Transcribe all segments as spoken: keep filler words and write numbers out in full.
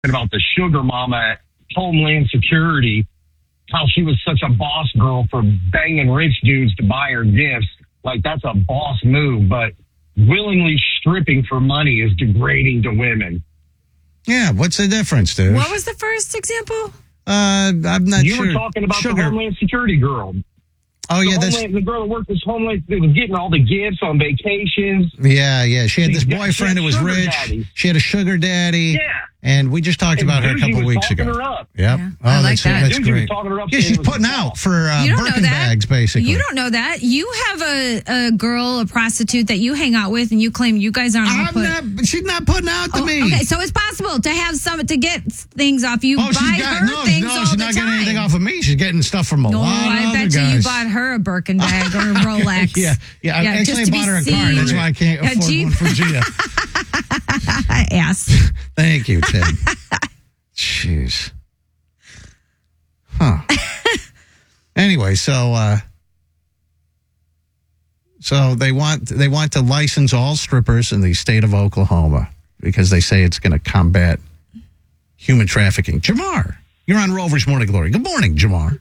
about the sugar mama at Homeland Security, how she was such a boss girl for banging rich dudes to buy her gifts. Like, that's a boss move, but willingly stripping for money is degrading to women. Yeah, what's the difference, dude? What was the first example? Uh, I'm not you sure. You were talking about Sugar. the Homeland Security girl. Oh, the yeah, that's... Homeland, the girl that worked this Homeland, that was getting all the gifts on vacations. Yeah, yeah. She had She this got- boyfriend who she was had rich. sugar daddy. She had a sugar daddy. Yeah. And we just talked And about her a Doozy couple was weeks talking ago. her up. Yep. Yeah, Oh, I like that's, that. that's Doozy was great. talking her up Yeah, saying she's it was putting a out boss. for uh, You don't know Birkin that. bags, basically. You don't know that. You have a, a girl, a prostitute that you hang out with, and you claim you guys aren't all I'm put. not, she's not putting out to Oh, me. okay, so it's possible to have some to get things off you. Oh, buy she's got, her no, things no, all she's the not time. getting anything off of me. She's getting stuff from a No, lot of I other bet you guys. you bought her a Birkin bag or a Rolex. yeah, yeah. Yeah, Actually, just I to bought be her a car. seen. That's why I can't A afford Jeep. one for Gia. Ass. Thank you, Tim. Jeez. Huh. Anyway, so uh, so they want they want to license all strippers in the state of Oklahoma because they say it's going to combat human trafficking. Jamar, you're on Rover's Morning Glory. Good morning, Jamar.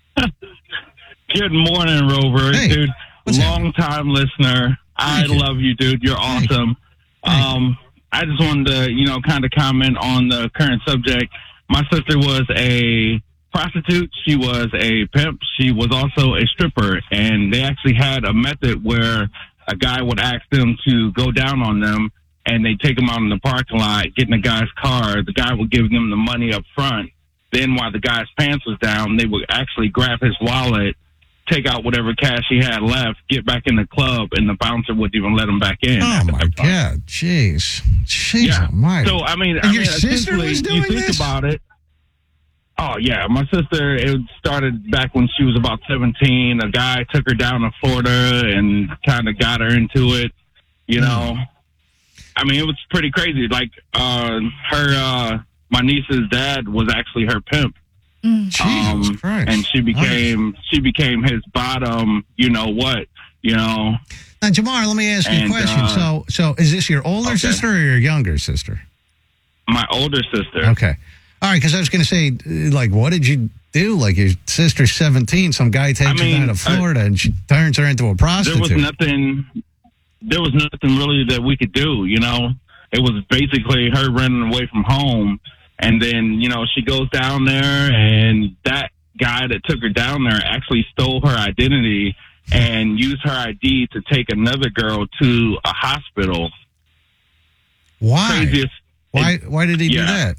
Good morning, Rover. Hey, dude, what's long time listener. I Thank you. love you, dude. You're Thank you. awesome. Thank Um, I just wanted to, you know, kind of comment on the current subject. My sister was a prostitute. She was a pimp. She was also a stripper. And they actually had a method where a guy would ask them to go down on them, and they take them out in the parking lot, get in the guy's car. The guy would give them the money up front. Then while the guy's pants was down, they would actually grab his wallet, take out whatever cash he had left, get back in the club, and the bouncer wouldn't even let him back in. Oh my God, jeez, jeez, Yeah. almighty. So I mean, And I your mean, sister essentially, was doing you think this? about it. Oh yeah, my sister. It started back when she was about seventeen. A guy took her down to Florida and kind of got her into it. You know, I mean, it was pretty crazy. Like uh, her, uh, my niece's dad was actually her pimp. Jesus Um, Christ. and she became she became his bottom. You know what? You know. Now, Jamar, let me ask you a And, question. uh, so, so is this your older okay. sister or your younger sister? My older sister. Okay. All right, because I was going to say, uh, like, what did you do? Like, your sister's seventeen, some guy takes I mean, her down to Florida, and she turns her into a There prostitute. was nothing. There was nothing really that we could do. You know, it was basically her running away from home, and then you know she goes down there, and that guy that took her down there actually stole her identity and used her I D to take another girl to a hospital. Why? Craziest. Why? Why did he do Yeah. that?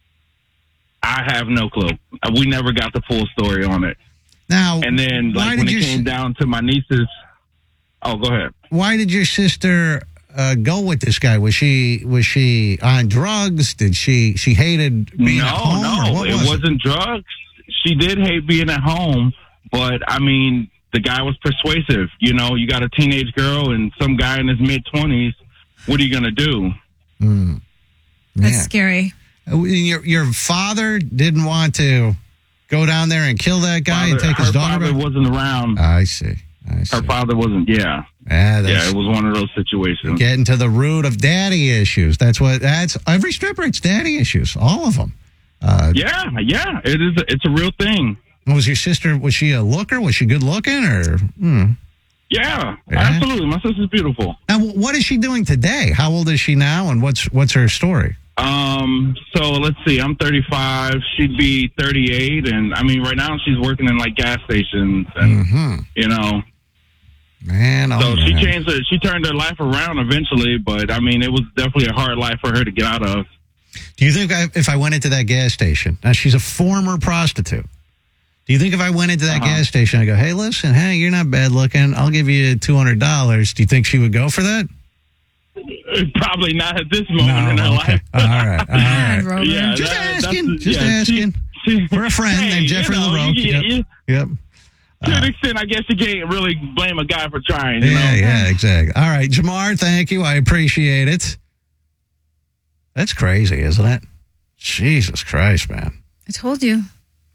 I have no clue. We never got the full story on it. Now, And then, why like when did it your came si- down to my nieces, oh, go ahead. why did your sister uh, go with this guy? Was she was she on drugs? Did she she hated being no, at home? no, or what it was wasn't drugs. She did hate being at home, but I mean, the guy was persuasive. You know, you got a teenage girl and some guy in his mid twenties. What are you gonna do? Mm. That's Man. scary. Uh, Your your father didn't want to go down there and kill that guy and Father- take his her daughter father back? wasn't around. I see. I see. Her father wasn't. Yeah, Yeah, that's, yeah, it was one of those situations. getting to the root of daddy issues. That's what. That's every stripper. It's daddy issues. All of them. Uh, Yeah, yeah, it is. A, it's a real thing. Was your sister? Was she a looker? Was she good looking? Or hmm. Yeah, Yeah. absolutely. My sister's beautiful. Now, wh- what is she doing today? How old is she now? And what's what's her story? Um, so let's see. I'm thirty-five. She'd be thirty-eight, and I mean, right now she's working in like gas stations, and Mm-hmm. you know. Man, oh So man. she changed her. She turned her life around eventually, but I mean, it was definitely a hard life for her to get out of. Do you think I, if I went into that gas station, now she's a former prostitute. Do you think if I went into that Uh-huh. gas station, I go, hey, listen, hey, you're not bad looking. I'll give you two hundred dollars. Do you think she would go for that? Probably not at this moment in her okay. life. All right. All right. Rover. Yeah, Just that- asking, that's- just yeah, she- asking. she- We're a friend Hey, named Jeffrey you know, LaRoque. you- Yep. you- Yep. To an extent, I guess you can't really blame a guy for trying. You Yeah, know? yeah, exactly. All right, Jamar, thank you. I appreciate it. That's crazy, isn't it? Jesus Christ, man. I told you.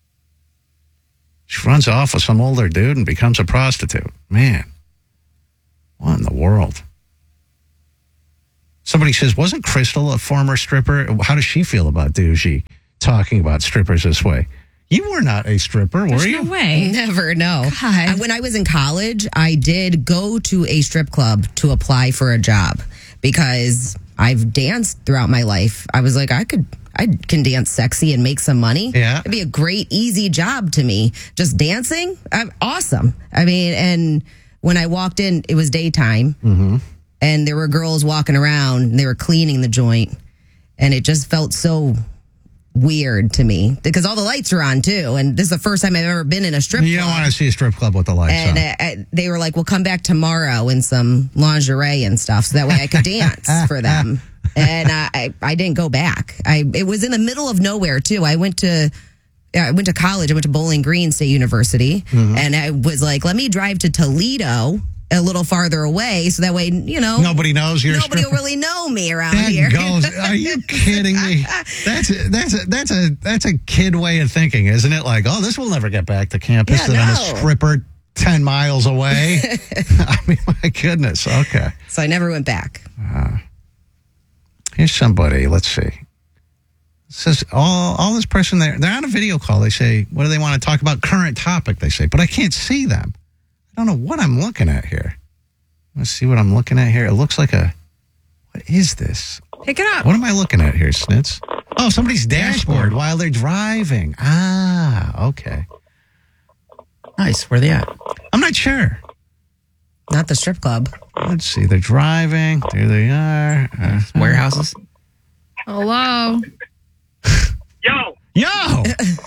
She runs off with some older dude and becomes a prostitute. Man, what in the world? Somebody says, wasn't Crystal a former stripper? How does she feel about Doogie talking about strippers this way? You were not a stripper, were There's you? no way. Never, no. God. When I was in college, I did go to a strip club to apply for a job because I've danced throughout my life. I was like, I could, I can dance sexy and make some money. Yeah. It'd be a great, easy job to me. Just dancing, I'm awesome. I mean, and when I walked in, it was daytime, Mm-hmm. and there were girls walking around, and they were cleaning the joint, and it just felt so weird to me because all the lights are on too, and this is the first time I've ever been in a strip You club. don't want to see a strip club with the lights And on. uh, uh, they were like, "Well, come back tomorrow in some lingerie and stuff, so that way I could dance for them." And uh, I, I didn't go back. I it was in the middle of nowhere too. I went to. I went to college. I went to Bowling Green State University, Mm-hmm. and I was like, "Let me drive to Toledo, a little farther away, so that way, you know, Nobody knows you're a nobody will stripper. really know me around That here." goes. Are you kidding me? That's a, that's a, that's a that's a kid way of thinking, isn't it? Like, oh, this will never get back to campus, Yeah, and I'm a no. stripper ten miles away. I mean, my goodness. Okay, So I never went back. here's somebody. Let's see. It says all all this person there. They're on a video call. They say, what do they want to talk about? Current topic. They say, but I can't see them. I don't know what I'm looking at here. Let's see what I'm looking at here. It looks like a. What is this? Pick it up. What am I looking at here, Snitz? Oh, somebody's dashboard while they're driving. Ah, okay. Nice. Where they at? I'm not sure. Not the strip club. Let's see. They're driving. There they are. Uh, Warehouses. Hello. Yo, Yo!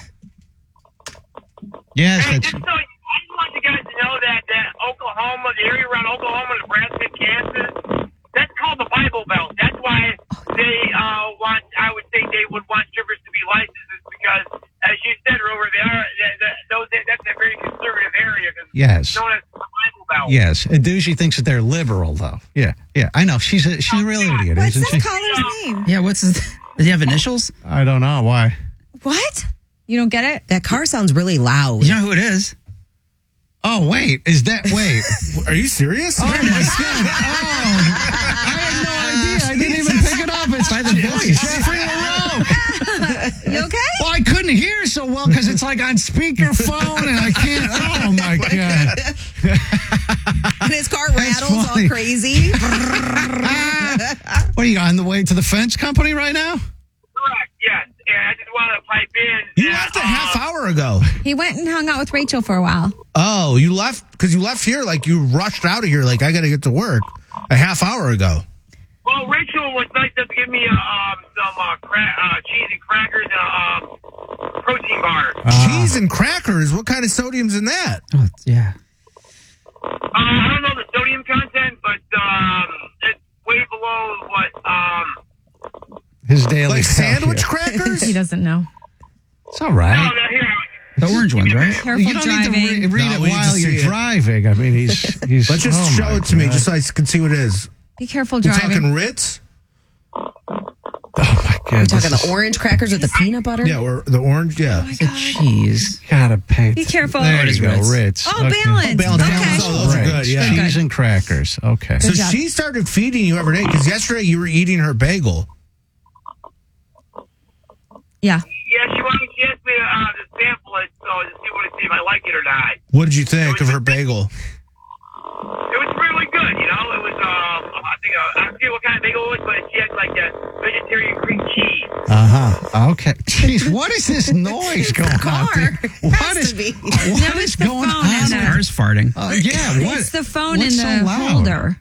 Yes, hey, that's. just so I just want you guys to know that that Oklahoma, the area around Oklahoma, Nebraska, Kansas, that's called the Bible Belt. That's why they uh, want. I would think they would want strippers to be licensed, is because, as you said, Rover, they are. That, that, those that's a very conservative area. 'Cause Yes. it's known as the Bible Belt. Yes. And Doogie thinks that they're liberal, though. Yeah, yeah. I know. She's a she's a real idiot, What's isn't this she? caller's name? Yeah. What's his? Does he have initials? I don't know why. What? You don't get it? That car sounds really loud. You know who it is? Oh wait, is that wait? Are you serious? Oh my god! Oh, I had no idea. I didn't even pick it up. It's by the voice. Jeffrey LaRoque. You okay? Well, I couldn't hear so well because it's like on speakerphone and I can't. Oh my god! And his car That's rattles funny. all crazy. What are you on the way to the fence company right now? Correct. Yes. And I just want to pipe in. You that, left a uh, half hour ago. He went and hung out with Rachel for a while. Oh, you left because you left here like you rushed out of here. Like I got to get to work a half hour ago. Well, Rachel was nice enough to give me uh, um, some uh, cra- uh, cheese and crackers and a um, protein bar. Uh, Cheese and crackers. What kind of sodium's in that? Oh, yeah. Uh, I don't know the sodium content, but um, it's way below what. Um, His daily Like sandwich Yeah. crackers? He doesn't know. It's all right. no, no, here. The orange ones, right? Careful You don't driving. need to re- read No, it we need while to you're see it. driving. I mean, he's he's. Let's just oh show my it to me, God. just so I can see what it is. Be careful We're driving. talking Ritz. Oh my god! Talking the orange crackers with the peanut butter. Yeah, or the orange. Yeah. The cheese. Gotta pay. Be careful. There What you is go, Ritz? Ritz. Oh, balance. balance. Okay. Balance. Oh, those are Right. good. Yeah. Good. Cheese and crackers. Okay. So job. she started feeding you every day because yesterday you were eating her bagel. Yeah. Yeah, she wanted. She asked me uh, to sample it, so to see what see if I like it or not. What did you think of her bagel? It was really good, you know. It was um, I think uh, I forget what kind of bagel it was, but she had like a vegetarian cream cheese. Uh huh. Okay. Jeez, what is this noise going on? car. there? Has What to is be. what No, is it's the going phone on? in The there. car's farting. Uh, yeah. What? It's the phone what's in so the loud? holder.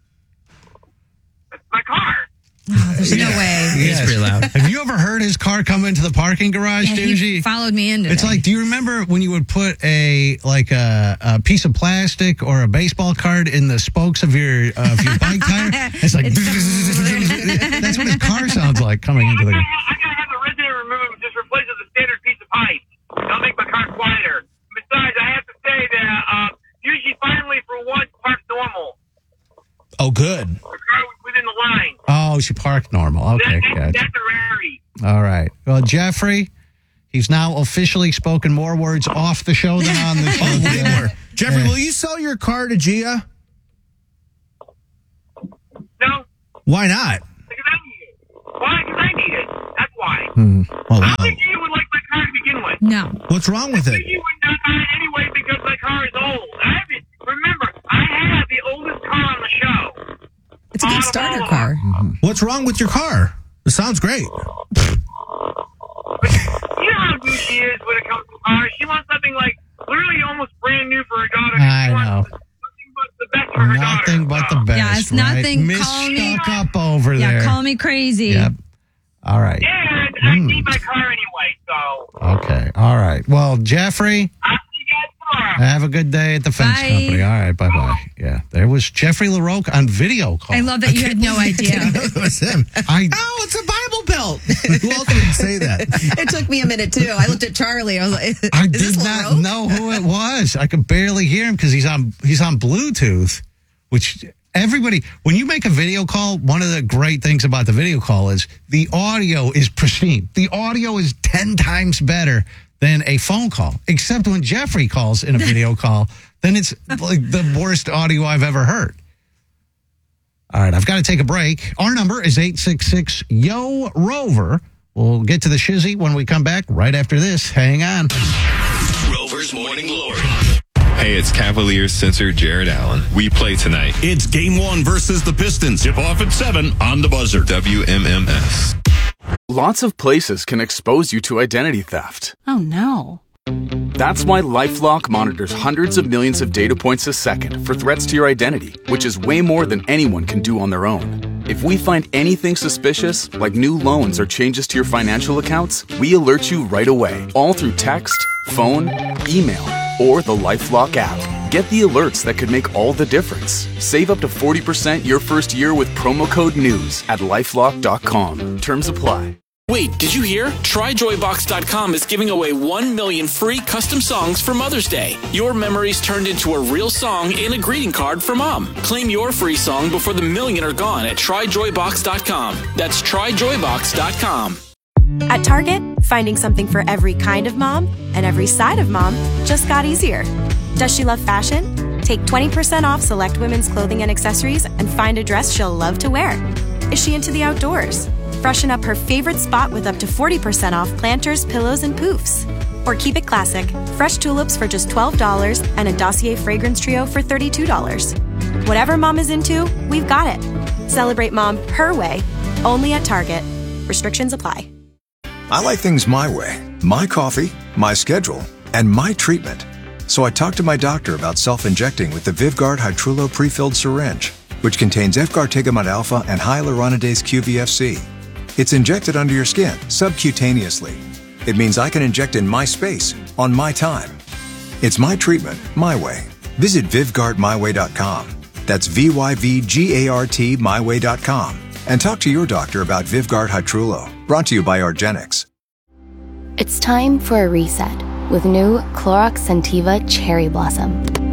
It's my car. Oh, there's no way. It's pretty loud. Have you ever heard his car come into the parking garage, Yeah, he Doogie? followed me in today. It's like, do you remember when you would put a like a, a piece of plastic or a baseball card in the spokes of your of your bike tire? It's like that's what his car sounds like coming I into gotta, the. I gotta have the resident removed, just replace it with a standard piece of pipe. That'll make my car quieter. Besides, I have to say that um, usually finally for once parks normal. Oh, good. The car was within the line. Oh, she parked normal. Okay, that, gotcha. that's a rarity. All right. Well, Jeffrey, he's now officially spoken more words off the show than on the show. Oh, way Yeah. more. Jeffrey, Yeah. will you sell your car to Gia? No, Why not? Because I need it. Why? Because I need it. That's why. Hmm. Well, I wow. think you would like my car to begin with. No. What's wrong with I it? think you would not buy it anyway because my car is old. I haven't. Remember, I have the oldest car on the show. It's a good starter car. What's wrong with your car? It sounds great. You know how good she is when it comes to cars. She wants something like literally almost brand new for her daughter. I she wants know. Nothing but the best for her Nothing daughter. but the best. Yeah, it's right? nothing- Miss call me- Stuck up over Yeah, there. call me crazy. Yep. All right. And I need my car anyway, so Okay. All right. Well, Jeffrey, I'll see you guys tomorrow. have a good day at the fence Bye. company. All right. Bye bye. Yeah. There was Jeffrey LaRocque on video call. I love that you had no idea. It was him. I Oh, it's a Bible belt. Who else would say that? It took me a minute too. I looked at Charlie. I was like, I "Is did this not LaRocque?" know who it was. I could barely hear him because he's on he's on Bluetooth, which everybody when you make a video call, one of the great things about the video call is the audio is pristine. The audio is ten times better than a phone call. Except when Jeffrey calls in a video call, then it's like the worst audio I've ever heard. All right, I've got to take a break. Our number is eight six six, Y O, R O V E R. We'll get to the shizzy when we come back right after this. Hang on. Rover's Morning Glory. Hey, it's Cavaliers censor Jared Allen. We play tonight. It's game one versus the Pistons. Tip off at seven on the buzzer. W M M S. Lots of places can expose you to identity theft. Oh, no. That's why LifeLock monitors hundreds of millions of data points a second for threats to your identity, which is way more than anyone can do on their own. If we find anything suspicious, like new loans or changes to your financial accounts, we alert you right away, all through text, phone, email, or the LifeLock app. Get the alerts that could make all the difference. Save up to forty percent your first year with promo code NEWS at lifelock dot com. Terms apply. Wait, did you hear? Try joy box dot com is giving away one million free custom songs for Mother's Day. Your memories turned into a real song and a greeting card for Mom. Claim your free song before the million are gone at try joy box dot com. That's try joy box dot com. At Target, finding something for every kind of mom and every side of mom just got easier. Does she love fashion? Take twenty percent off select women's clothing and accessories and find a dress she'll love to wear. Is she into the outdoors? Freshen up her favorite spot with up to forty percent off planters, pillows, and poofs. Or keep it classic. Fresh tulips for just twelve dollars and a Dossier fragrance trio for thirty-two dollars. Whatever mom is into, we've got it. Celebrate mom her way, only at Target. Restrictions apply. I like things my way. My coffee, my schedule, and my treatment. So I talked to my doctor about self-injecting with the Vyvgart Hytrulo pre-filled syringe, which contains Efgartigimod alpha and hyaluronidase Q V F C. It's injected under your skin, subcutaneously. It means I can inject in my space, on my time. It's my treatment, my way. Visit Vyvgart my way dot com. That's V Y V G A R T my way dot com. And talk to your doctor about Vyvgart Hytrulo. Brought to you by Argenix. It's time for a reset with new Clorox Scentiva Cherry Blossom.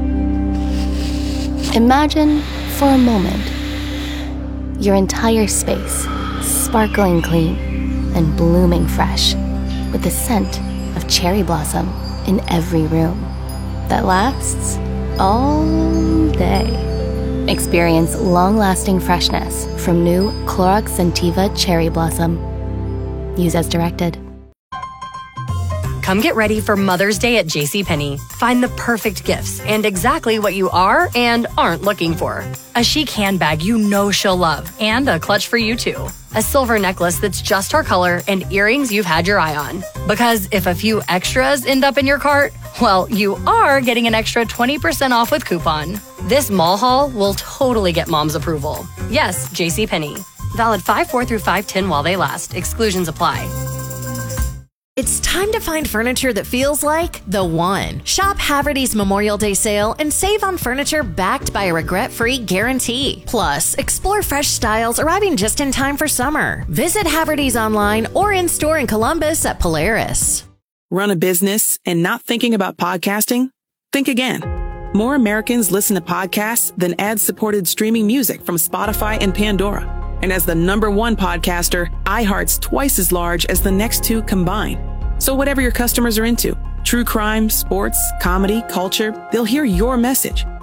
Imagine, for a moment, your entire space sparkling clean and blooming fresh with the scent of cherry blossom in every room that lasts all day. Experience long-lasting freshness from new Clorox Scentiva Cherry Blossom. Use as directed. Come get ready for Mother's Day at JCPenney. Find the perfect gifts and exactly what you are and aren't looking for. A chic handbag you know she'll love and a clutch for you too. A silver necklace that's just her color and earrings you've had your eye on. Because if a few extras end up in your cart, well, you are getting an extra twenty percent off with coupon. This mall haul will totally get mom's approval. Yes, JCPenney. Valid five four through five ten while they last. Exclusions apply. It's time to find furniture that feels like the one. Shop Haverty's Memorial Day sale and save on furniture backed by a regret-free guarantee. Plus, explore fresh styles arriving just in time for summer. Visit Haverty's online or in-store in Columbus at Polaris. Run a business and not thinking about podcasting? Think again. More Americans listen to podcasts than ad-supported streaming music from Spotify and Pandora. And as the number one podcaster, iHeart's twice as large as the next two combined. So whatever your customers are into, true crime, sports, comedy, culture, they'll hear your message.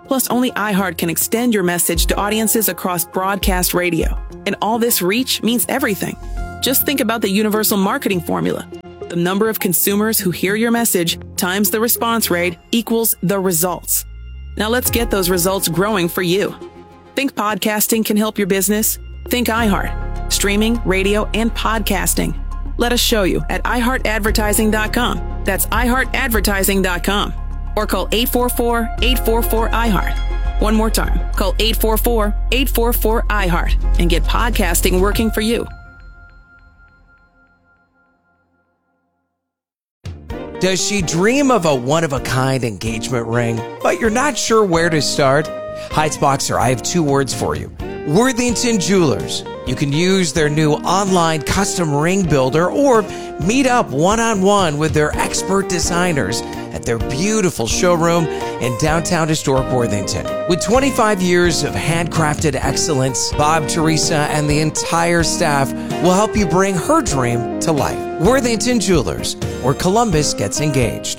Plus, only iHeart can extend your message to audiences across broadcast radio. And all this reach means everything. Just think about the universal marketing formula. The number of consumers who hear your message times the response rate equals the results. Now let's get those results growing for you. Think podcasting can help your business? Think iHeart. Streaming, radio, and podcasting. Let us show you at i heart advertising dot com. That's i heart advertising dot com. Or call eight four four, eight four four, I heart. One more time. Call eight four four, eight four four, I heart and get podcasting working for you. Does she dream of a one-of-a-kind engagement ring, but you're not sure where to start? Heights Boxer, I have two words for you. Worthington Jewelers. You can use their new online custom ring builder or meet up one-on-one with their expert designers at their beautiful showroom in downtown historic Worthington. With twenty-five years of handcrafted excellence, Bob, Teresa, and the entire staff will help you bring her dream to life. Worthington Jewelers, where Columbus gets engaged.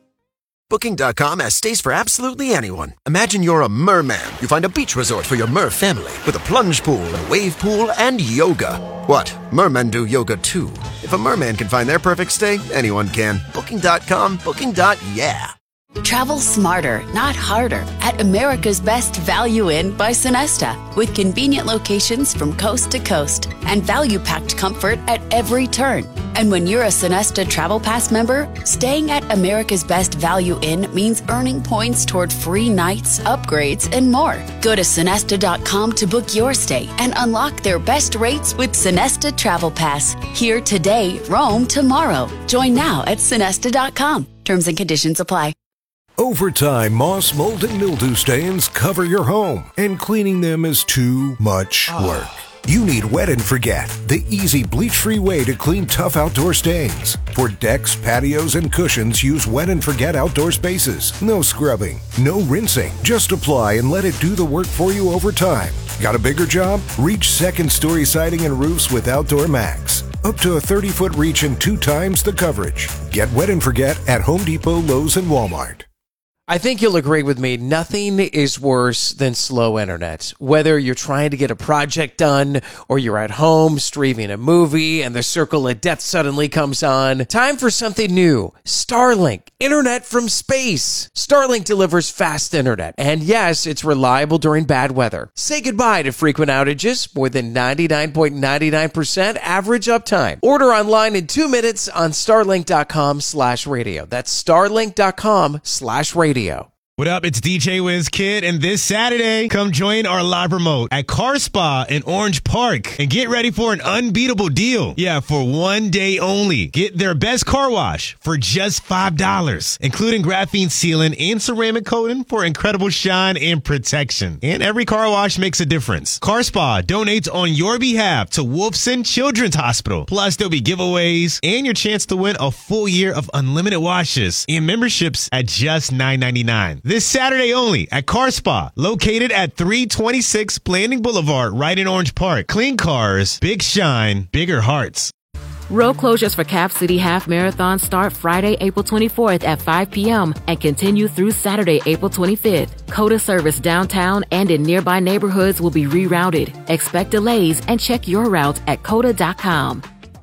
Booking dot com has stays for absolutely anyone. Imagine you're a merman. You find a beach resort for your mer family with a plunge pool, a wave pool, and yoga. What? Mermen do yoga too. If a merman can find their perfect stay, anyone can. Booking dot com, booking. Yeah. Travel smarter, not harder, at America's Best Value Inn by Sonesta, with convenient locations from coast to coast and value-packed comfort at every turn. And when you're a Sonesta Travel Pass member, staying at America's Best Value Inn means earning points toward free nights, upgrades, and more. Go to Sonesta dot com to book your stay and unlock their best rates with Sonesta Travel Pass. Here today, roam tomorrow. Join now at Sonesta dot com. Terms and conditions apply. Over time, moss, mold, and mildew stains cover your home, and cleaning them is too much work. You need Wet and Forget, the easy bleach-free way to clean tough outdoor stains. For decks, patios, and cushions, use Wet and Forget outdoor spaces. No scrubbing, no rinsing. Just apply and let it do the work for you over time. Got a bigger job? Reach second-story siding and roofs with Outdoor Max. Up to a thirty-foot reach and two times the coverage. Get Wet and Forget at Home Depot, Lowe's, and Walmart. I think you'll agree with me. Nothing is worse than slow internet. Whether you're trying to get a project done or you're at home streaming a movie and the circle of death suddenly comes on, time for something new. Starlink, internet from space. Starlink delivers fast internet. And yes, it's reliable during bad weather. Say goodbye to frequent outages. More than ninety-nine point nine nine percent average uptime. Order online in two minutes on starlink dot com slash radio. That's starlink dot com slash radio. What up? It's D J Wiz Kid, and this Saturday, come join our live remote at Car Spa in Orange Park and get ready for an unbeatable deal. Yeah, for one day only. Get their best car wash for just five dollars, including graphene sealing and ceramic coating for incredible shine and protection. And every car wash makes a difference. Car Spa donates on your behalf to Wolfson Children's Hospital. Plus, there'll be giveaways and your chance to win a full year of unlimited washes and memberships at just nine ninety-nine. This Saturday only at Car Spa, located at three twenty-six Blanding Boulevard, right in Orange Park. Clean cars, big shine, bigger hearts. Road closures for Cap City Half Marathon start Friday, April twenty-fourth at five p.m. and continue through Saturday, April twenty-fifth. COTA service downtown and in nearby neighborhoods will be rerouted. Expect delays and check your route at cota dot com.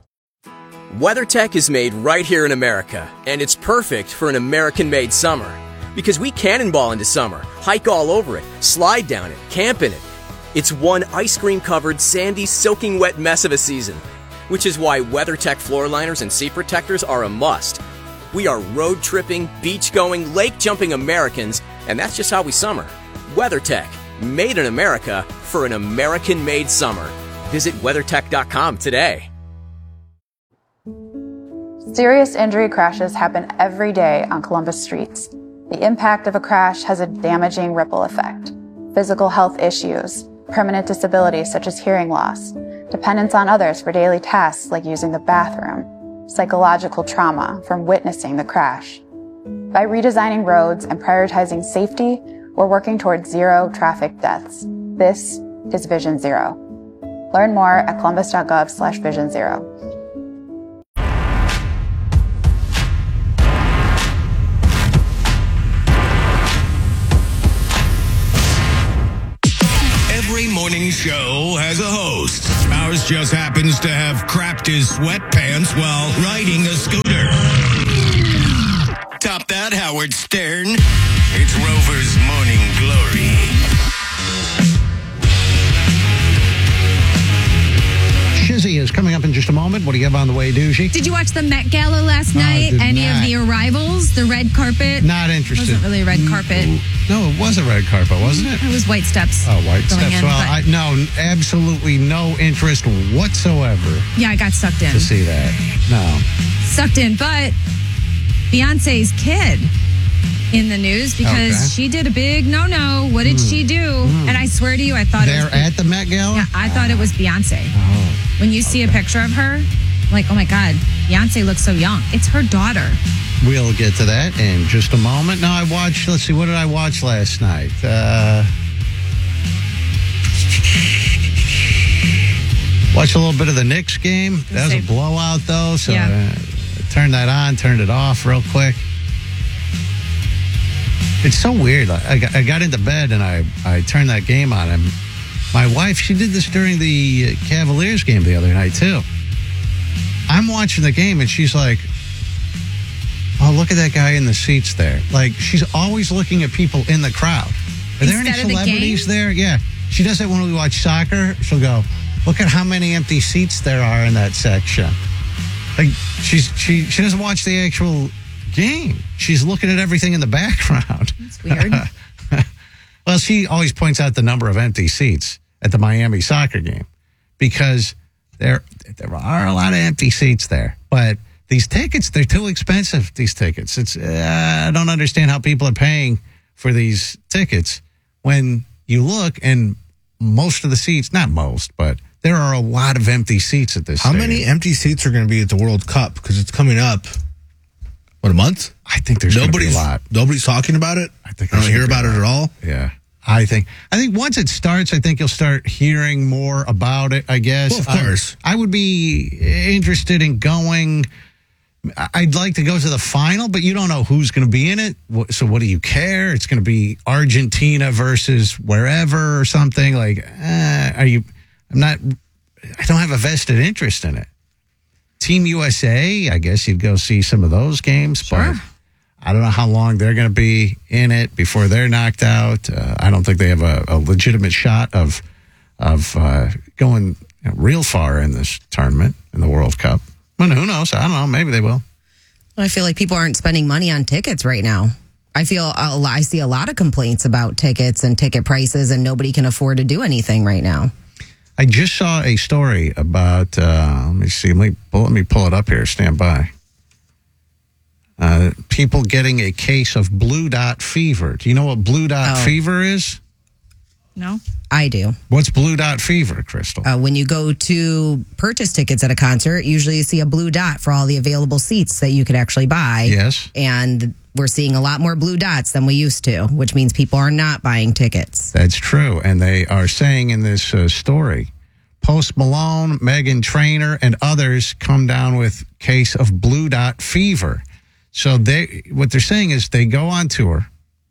WeatherTech is made right here in America, and it's perfect for an American-made summer. Because we cannonball into summer, hike all over it, slide down it, camp in it. It's one ice cream-covered, sandy, soaking wet mess of a season, which is why WeatherTech floor liners and seat protectors are a must. We are road-tripping, beach-going, lake-jumping Americans, and that's just how we summer. WeatherTech, made in America for an American-made summer. Visit weathertech dot com today. Serious injury crashes happen every day on Columbus streets. The impact of a crash has a damaging ripple effect. Physical health issues, permanent disabilities such as hearing loss, dependence on others for daily tasks like using the bathroom, psychological trauma from witnessing the crash. By redesigning roads and prioritizing safety, we're working towards zero traffic deaths. This is Vision Zero. Learn more at columbus dot gov slash vision zero. Elvis just happens to have crapped his sweatpants while riding a scooter. Top that, Howard Stern. It's Rover's Morning Glory. Shizzy is coming up in just a moment. What do you have on the way, Doogie? Did you watch the Met Gala last No, I night? did Any not. of the arrivals? The red carpet? Not interested. It wasn't really a red carpet. No, it was a red carpet, wasn't it? It was white steps. Oh, white going steps. in, Well, but- I, no, absolutely no interest whatsoever yeah, I got sucked in. to see that. No. Sucked in, but Beyonce's kid in the news because Okay. she did a big no-no. What did Mm. she do? Mm. And I swear to you, I thought it They're was at the Met Gala? Yeah, I thought it was Beyonce. Oh. When you see a picture of her, like, oh my God, Beyonce looks so young. It's her daughter. We'll get to that in just a moment. No, I watched, let's see, what did I watch last night? Uh, watched a little bit of the Knicks game. That was a blowout, though, so Yeah. uh, I turned that on, turned it off real quick. It's so weird. I got, I got into bed and I, I turned that game on. And my wife, she did this during the Cavaliers game the other night, too. I'm watching the game and she's like, oh, look at that guy in the seats there. Like, she's always looking at people in the crowd. Are there any Instead of the celebrities game? there? Yeah. She does that when we watch soccer. She'll go, look at how many empty seats there are in that section. Like, she's she she doesn't watch the actual game. She's looking at everything in the background. That's weird. Well, she always points out the number of empty seats at the Miami soccer game because there there are a lot of empty seats there. But these tickets, they're too expensive, these tickets. It's uh, I don't understand how people are paying for these tickets when you look and most of the seats, not most, but there are a lot of empty seats at this How stadium. many empty seats are going to be at the World Cup? Because it's coming up. What, a month? I think there's gonna be nobody's a lot. Nobody's talking about it. I think I don't there's hear gonna about be it a at lot. all. Yeah. I think I think once it starts, I think you'll start hearing more about it, I guess. Well, of I- course. I, would be interested in going. I'd like to go to the final, but you don't know who's going to be in it. Wh- So what do you care? It's going to be Argentina versus wherever or something. Like, eh, are you, I'm not, I don't have a vested interest in it. Team U S A, I guess you'd go see some of those games, but I don't know how long they're going to be in it before they're knocked out. Uh, I don't think they have a, a legitimate shot of of uh, going you know, real far in this tournament in the World Cup. Well, who knows? I don't know. Maybe they will. I feel like people aren't spending money on tickets right now. I feel a lot, I see a lot of complaints about tickets and ticket prices, and nobody can afford to do anything right now. I just saw a story about. Uh, let me see. Let me pull, let me pull it up here. Stand by. Uh, people getting a case of blue dot fever. Do you know what blue dot Oh. fever is? No. I do. What's blue dot fever, Crystal? Uh, when you go to purchase tickets at a concert, usually you see a blue dot for all the available seats that you could actually buy. Yes. And we're seeing a lot more blue dots than we used to, which means people are not buying tickets. That's true. And they are saying in this uh, story, Post Malone, Meghan Trainor, and others come down with case of blue dot fever. So they, what they're saying is they go on tour.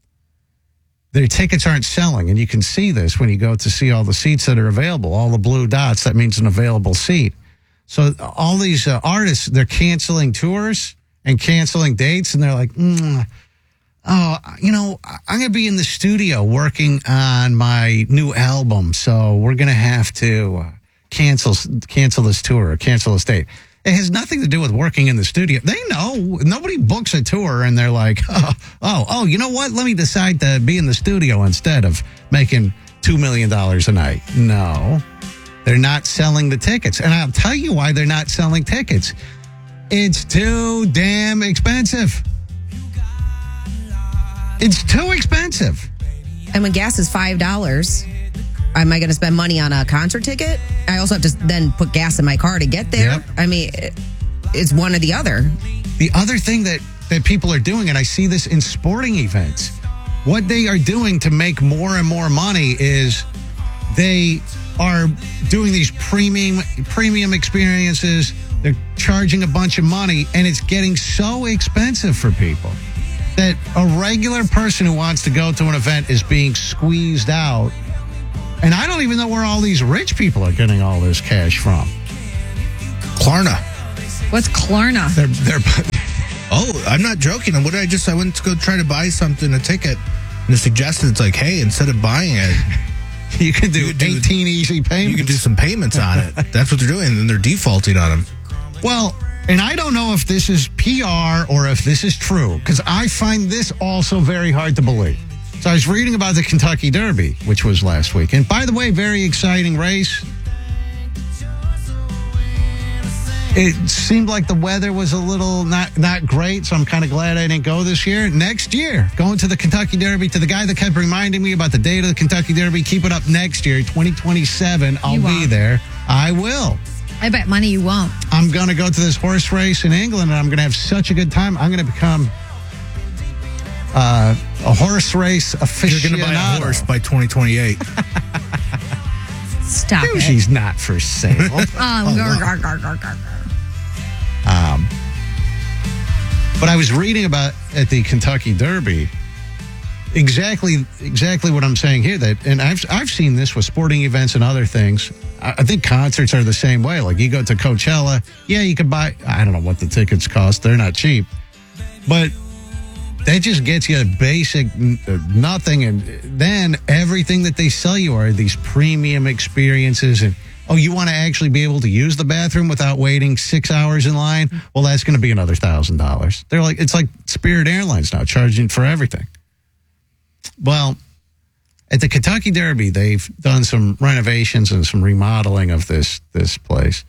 Their tickets aren't selling. And you can see this when you go to see all the seats that are available, all the blue dots. That means an available seat. So all these uh, artists, they're canceling tours and canceling dates. And they're like, mm, oh, you know, I'm going to be in the studio working on my new album. So we're going to have to uh, cancel, cancel this tour or cancel this date. It has nothing to do with working in the studio. They know. Nobody books a tour and they're like, oh, oh, oh, you know what? Let me decide to be in the studio instead of making two million dollars a night. No, they're not selling the tickets. And I'll tell you why they're not selling tickets. It's too damn expensive. It's too expensive. And when gas is five dollars, am I going to spend money on a concert ticket? I also have to then put gas in my car to get there. Yep. I mean, it- it's one or the other. The other thing that, that people are doing, and I see this in sporting events, what they are doing to make more and more money is they are doing these premium premium experiences. They're charging a bunch of money, and it's getting so expensive for people that a regular person who wants to go to an event is being squeezed out And I don't even know where all these rich people are getting all this cash from. Klarna. What's Klarna? They're, they're, oh, I'm not joking. What did I just, I went to go try to buy something, a ticket, and it suggested it's like, hey, instead of buying it, you can do, you can do eighteen easy payments. You can do some payments on it. That's what they're doing, and they're defaulting on them. Well, and I don't know if this is P R or if this is true, because I find this also very hard to believe. So I was reading about the Kentucky Derby, which was last week. And by the way, very exciting race. It seemed like the weather was a little not, not great, so I'm kind of glad I didn't go this year. Next year, going to the Kentucky Derby, to the guy that kept reminding me about the date of the Kentucky Derby, keep it up next year, twenty twenty-seven. I'll You be won't. there. I will. I bet money you won't. I'm going to go to this horse race in England, and I'm going to have such a good time. I'm going to become uh, a horse race aficionado. You're going to buy a horse by twenty twenty-eight. Stop it. She's not for sale. Um, gar, gar, gar, gar, gar. Um, but I was reading about at the Kentucky Derby exactly exactly what I'm saying here. That, and I've I've seen this with sporting events and other things. I, I think concerts are the same way. Like you go to Coachella, yeah, you could buy. I don't know what the tickets cost; they're not cheap, but that just gets you a basic n- uh, nothing, and then everything that they sell you are these premium experiences. And oh, you want to actually be able to use the bathroom without waiting six hours in line? Well, that's going to be another thousand dollars. They're like, it's like Spirit Airlines now, charging for everything. Well, at the Kentucky Derby, they've done some renovations and some remodeling of this this place,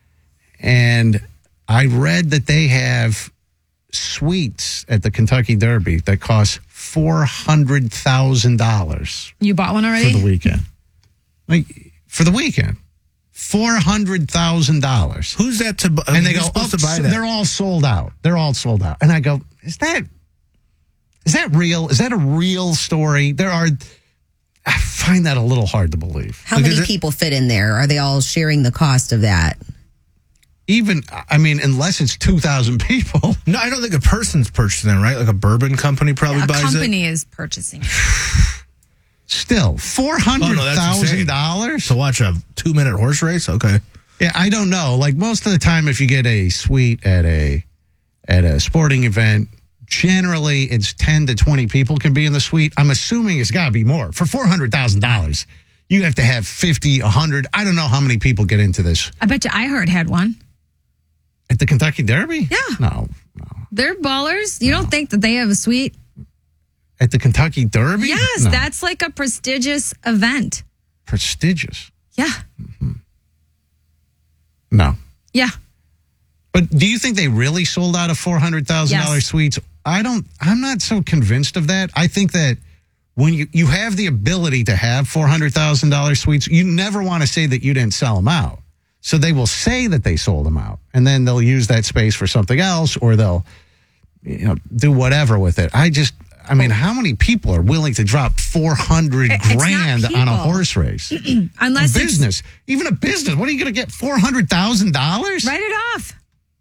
and I read that they have suites at the Kentucky Derby that cost four hundred thousand dollars. You bought one already? For the weekend. Like, for the weekend. four hundred thousand dollars. Who's that to buy? And they go, supposed oh, to buy so that? they're all sold out. They're all sold out. And I go, is that, is that real? Is that a real story? There are, I find that a little hard to believe. How many people fit in there? Are they all sharing the cost of that? Even, I mean, unless it's two thousand people. No, I don't think a person's purchasing them, right? Like a bourbon company probably A buys company is purchasing it. Still, four hundred thousand dollars to watch a two-minute horse race? Okay. Yeah, I don't know. Like most of the time, if you get a suite at a at a sporting event, generally it's ten to twenty people can be in the suite. I'm assuming it's got to be more. For four hundred thousand dollars, you have to have fifty, one hundred. I don't know how many people get into this. I bet you iHeart had one. At the Kentucky Derby? Yeah. No. They're ballers. You don't think that they have a suite? At the Kentucky Derby? Yes, No. that's like a prestigious event. Prestigious. Yeah. No. Yeah. But do you think they really sold out of four hundred thousand dollars Yes. suites? I don't, I'm not so convinced of that. I think that when you, you have the ability to have four hundred thousand dollars suites, you never want to say that you didn't sell them out. So they will say that they sold them out, and then they'll use that space for something else, or they'll, you know, do whatever with it. I just, I mean, how many people are willing to drop four hundred It's not grand on a people. horse race? Unless a it's- business, even a business, what are you going to get? four hundred thousand dollars? Write it off.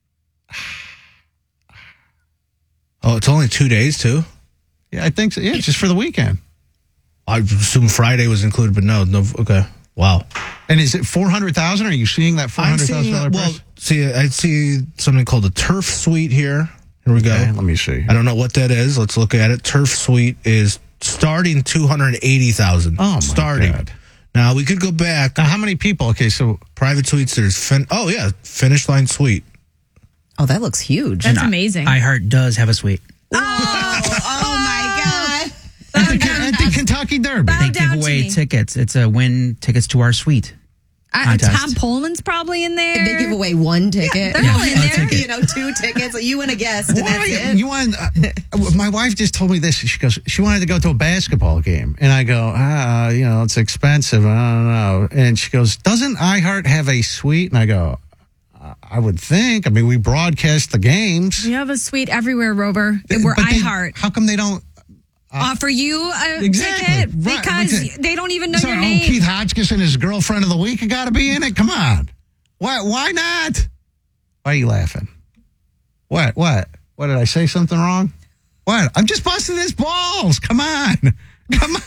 Oh, it's only two days, too? Yeah, I think so. Yeah, just for the weekend. I assume Friday was included, but no, no. Okay, wow. And is it four hundred thousand? Are you seeing that four I'm hundred thousand seeing, dollar well, price? see, I see something called a turf suite here. Here we go. Okay, let me see. I don't know what that is. Let's look at it. Turf suite is starting two hundred eighty thousand. Oh, my starting. God. Now we could go back. Now, how many people? Okay, so private suites. There's fin- oh yeah, finish line suite. Oh, that looks huge. That's amazing. iHeart does have a suite. Oh my God. at the, at the Kentucky Derby. They give away tickets. It's a win tickets to our suite. Uh, contest. Tom Poland's probably in there. They give away one ticket. they're all in a there. ticket. You know, two tickets. You and a guest, and Why? that's it. You want? Uh, my wife just told me this. She goes, she wanted to go to a basketball game, and I go, ah, you know, it's expensive. I don't know. And she goes, doesn't iHeart have a suite? And I go, I would think. I mean, we broadcast the games. You have a suite everywhere, Rover. We're But they- iHeart. How come they don't? Offer you a Exactly. ticket Right. because Okay. they don't even know So, your oh, name. Keith Hotchkiss and his girlfriend of the week got to be in it. Come on, why? Why not? Why are you laughing? What? What? What did I say? Something wrong? What? I'm just busting his balls. Come on, come on.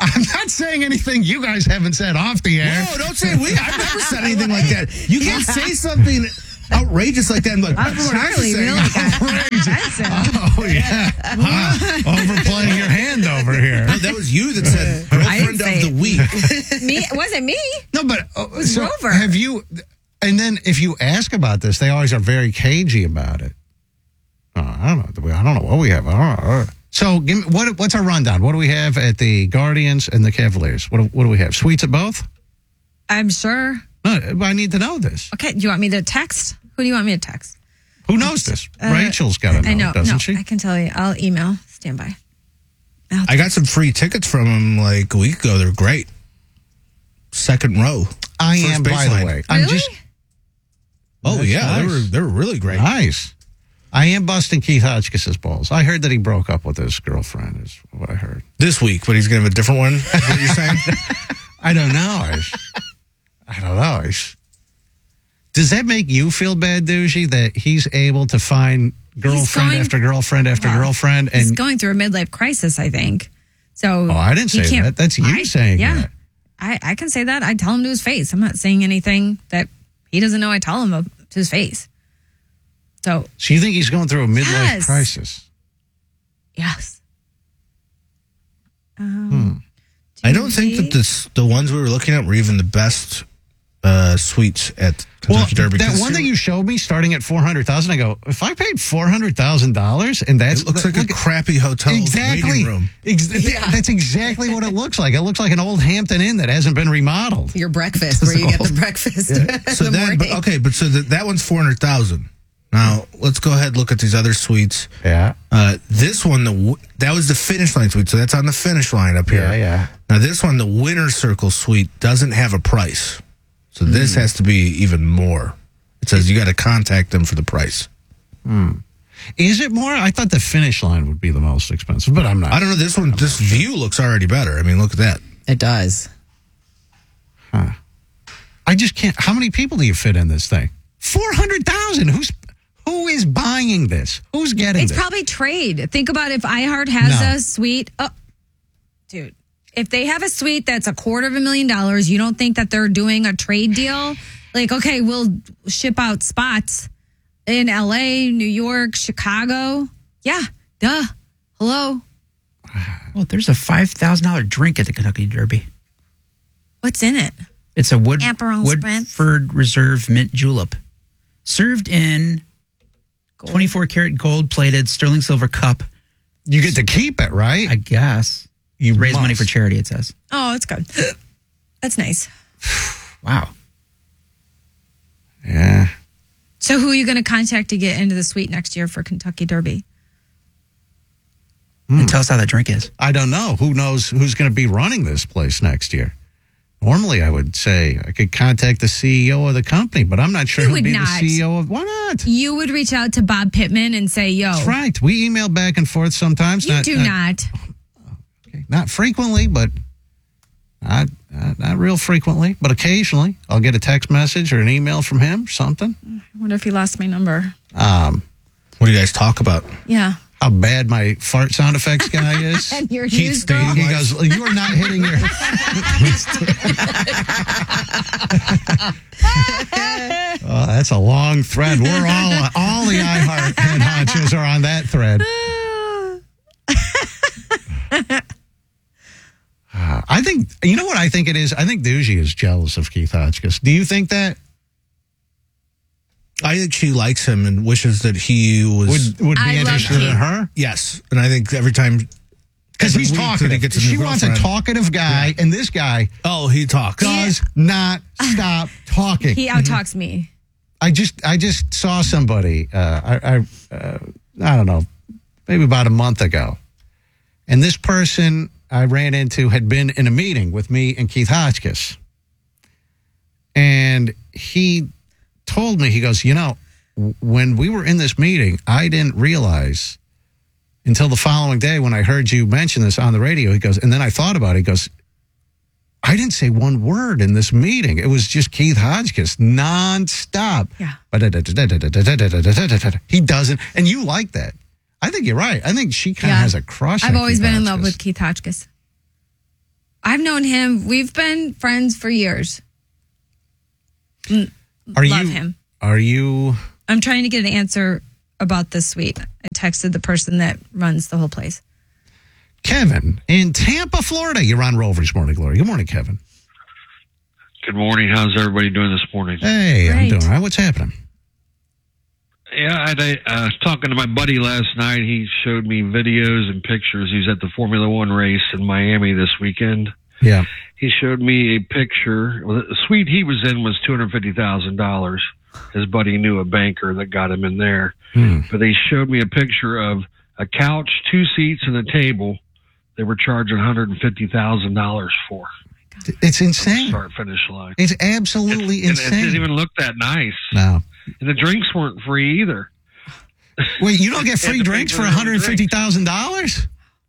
I'm not saying anything you guys haven't said off the air. No, don't say we. I've never said anything like that. You can't say something outrageous like that and like, Oh, Charlie really got offensive. Oh, yeah. Huh. Overplaying your hand over here. No, that was you that said girlfriend of the week. Me? It wasn't me. No, but uh, so Rover. have you, and then if you ask about this, they always are very cagey about it. Oh, I don't know. I don't know what we have. I don't know. So give me, what, what's our rundown? What do we have at the Guardians and the Cavaliers? What, do- what do we have? Suites at both? I'm sure. No, I need to know this. Okay, do you want me to text? Who do you want me to text? Who knows this? Uh, Rachel's got to know, I know. doesn't no, she? I can tell you. I'll email. Stand by. I got some free tickets from him like a week ago. They're great. Second row. I First am, by baseline. the way. I'm Really? just. Oh, That's yeah. They nice. were they were really great. Nice. I am busting Keith Hotchkiss' balls. I heard that he broke up with his girlfriend, is what I heard. This week, but he's going to have a different one. Is what you're saying? I don't know. I, I don't know. I, does that make you feel bad, Doogie, that he's able to find girlfriend going- after girlfriend after Well, girlfriend? He's And going through a midlife crisis, I think. So. oh, I didn't he say can't- that. That's you I- saying yeah, that. I, I can say that. I tell him to his face. I'm not saying anything that he doesn't know I tell him of, to his face. So, So you think he's going through a midlife Yes. crisis? yes. Um, I don't think that this, the ones we were looking at were even the best uh, suites at Kentucky Derby. that 'cause one that you showed me starting at four hundred thousand dollars, I go, if I paid four hundred thousand dollars and that's it looks like a crappy hotel exactly, waiting room. Ex- That's exactly what it looks like. It looks like an old Hampton Inn that hasn't been remodeled. Your breakfast, where you get the breakfast. So in the that, but, morning. okay, but so that, that one's four hundred thousand. Now let's go ahead and look at these other suites. Yeah. Uh, this one, the w- that was the finish line suite, so that's on the finish line up here. Yeah, yeah. Now this one, the winner's circle suite, doesn't have a price, so this has to be even more. It says you got to contact them for the price. Hmm. Is it more? I thought the finish line would be the most expensive, but I'm not. I don't know. This one, this view looks already better. I mean, look at that. It does. Huh. I just can't. How many people do you fit in this thing? four hundred thousand. Who's who is buying this? Who's getting it's this? probably trade. Think about if iHeart has No. a suite. Oh, dude. If they have a suite that's a quarter of a million dollars, you don't think that they're doing a trade deal? Like, okay, we'll ship out spots in L A, New York, Chicago. Yeah, duh. Hello. Well, there's a five thousand dollars drink at the Kentucky Derby. What's in it? It's a Wood, Aperol Spritz. Woodford Reserve Mint Julep. Served in twenty-four karat gold plated sterling silver cup. You get to keep it, right? I guess. You raise money must. for charity, it says. Oh, it's good. That's nice. Wow. Yeah. So who are you going to contact to get into the suite next year for Kentucky Derby? And tell us how that drink is. I don't know. Who knows who's going to be running this place next year? Normally, I would say I could contact the C E O of the company, but I'm not sure You who'd would be not. the C E O of. Why not? You would reach out to Bob Pittman and say, yo. That's right. We email back and forth sometimes. You do not. Okay. Not frequently, but not, not not real frequently, but occasionally I'll get a text message or an email from him, something. I wonder if he lost my number. Um, what do you guys talk about? Yeah. How bad my fart sound effects guy is. And your Keith news girl. He goes, you are not hitting your. Oh, that's a long thread. We're all all the iHeart head honchos are on that thread. Uh, I think you know what I think it is. I think Doogie is jealous of Keith Hotchkiss. Do you think that? I think she likes him and wishes that he was Would would be I love interested in Keith. her? Yes, and I think every time Because every he's week that talkative. he gets a She new wants a girlfriend- talkative guy, and this guy Oh, he talks. does not stop talking. He outtalks me. I just I just saw somebody. Uh, I I, uh, I don't know, maybe about a month ago, and this person I ran into had been in a meeting with me and Keith Hotchkiss, and he told me, he goes, you know, w- when we were in this meeting, I didn't realize until the following day when I heard you mention this on the radio. He goes, and then I thought about it. He goes, I didn't say one word in this meeting. It was just Keith Hotchkiss nonstop. Yeah. He doesn't, and you like that. I think you're right. I think she kind of has a crush. I've on always Keith been in love Hotchkiss. with Keith Hotchkiss. I've known him. We've been friends for years. Mm, Are love you, him. Are you? I'm trying to get an answer about this suite. I texted the person that runs the whole place. Kevin in Tampa, Florida. You're on Rovers Morning Glory. Good morning, Kevin. Good morning. How's everybody doing this morning? Hey, I'm doing all right. What's happening? Yeah, I, I uh, was talking to my buddy last night. He showed me videos and pictures. He was at the Formula One race in Miami this weekend. Yeah. He showed me a picture. Well, the suite he was in was two hundred fifty thousand dollars. His buddy knew a banker that got him in there. Hmm. But they showed me a picture of a couch, two seats, and a table. They were charging one hundred fifty thousand dollars for. It's insane. Start finish line. It's absolutely It's- and insane. It didn't even look that nice. No. And the drinks weren't free either. Wait, you don't get Had free to pay drinks for their one own hundred fifty thousand dollars?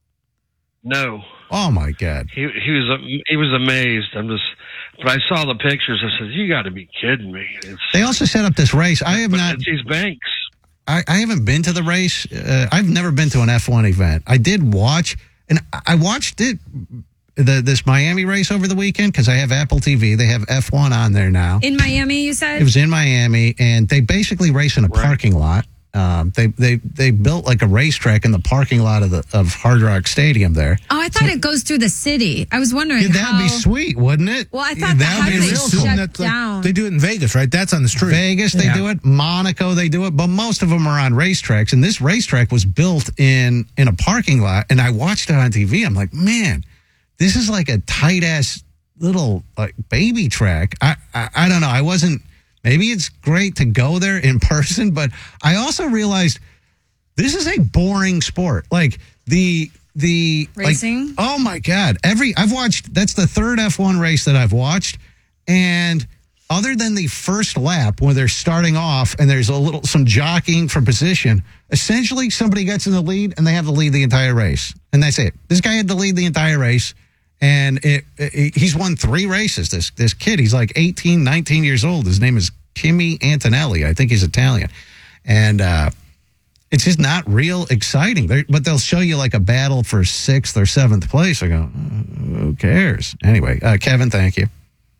No. Oh my God. He he was he was amazed. I'm just, but I saw the pictures. I said, "You got to be kidding me!" It's, They also set up this race. I have but not. it's these banks. I, I haven't been to the race. Uh, I've never been to an F one event. I did watch, and I watched it, the this Miami race over the weekend because I have Apple T V. They have F one on there now. In Miami, you said? It was in Miami, and they basically race in a parking lot. Um, they they they built like a racetrack in the parking lot of the of Hard Rock Stadium there. Oh, I thought it goes through the city. I was wondering Yeah, that'd how... be sweet, wouldn't it? Well, I thought That the would be highway real cool. shut That's like- down. they do it in Vegas, right? That's on the street. Vegas, they Yeah. do it. Monaco, they do it. But most of them are on racetracks. And this racetrack was built in in a parking lot. And I watched it on T V. I'm like, man, this is like a tight ass little like baby track. I, I I don't know. I wasn't. Maybe it's great to go there in person, but I also realized this is a boring sport. Like the the like- Racing? oh my God! Every I've watched. That's the third F one race that I've watched, and other than the first lap where they're starting off and there's a little some jockeying for position, essentially somebody gets in the lead and they have to lead the entire race, and that's it. This guy had to lead the entire race, and it, it, he's won three races. This this kid, he's like eighteen, nineteen years old. His name is Kimi Antonelli. I think he's Italian, and uh, it's just not real exciting. They're, but they'll show you like a battle for sixth or seventh place. I go, uh, who cares? Anyway, uh, Kevin, thank you.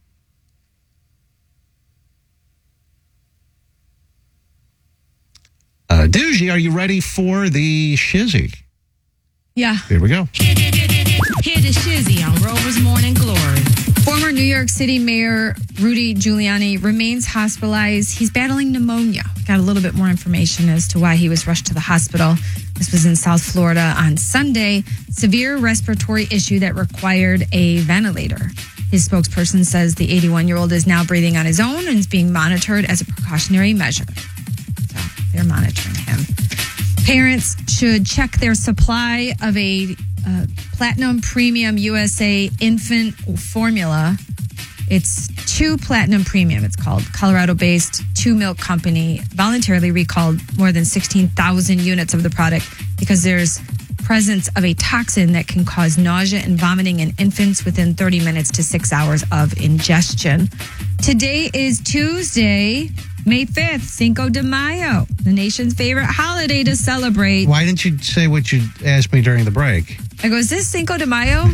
Uh, Doogie, are you ready for the shizzy? Yeah. Here we go. Hear the shizzy on Rovers Morning Glory. Former New York City Mayor Rudy Giuliani remains hospitalized. He's battling pneumonia. Got a little bit more information as to why he was rushed to the hospital. This was in South Florida on Sunday. Severe respiratory issue that required a ventilator. His spokesperson says the eighty-one-year-old is now breathing on his own and is being monitored as a precautionary measure. So they're monitoring him. Parents should check their supply of a uh, Platinum Premium U S A infant formula. It's two Platinum Premium, it's called. Colorado-based Two Milk Company voluntarily recalled more than sixteen thousand units of the product because there's presence of a toxin that can cause nausea and vomiting in infants within thirty minutes to six hours of ingestion. Today is Tuesday, May fifth, Cinco de Mayo, the nation's favorite holiday to celebrate. Why didn't you say what you asked me during the break? I go, is this Cinco de Mayo?